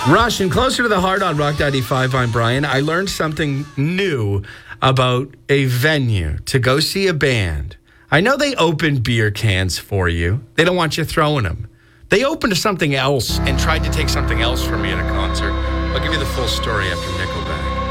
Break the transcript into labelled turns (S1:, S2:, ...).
S1: Rush, and closer to the heart on Rock 95, I'm Brian. I learned something new about a venue to go see a band. I know they open beer cans for you. They don't want you throwing them. They opened something else and tried to take something else from me at a concert. I'll give you the full story after Nickel.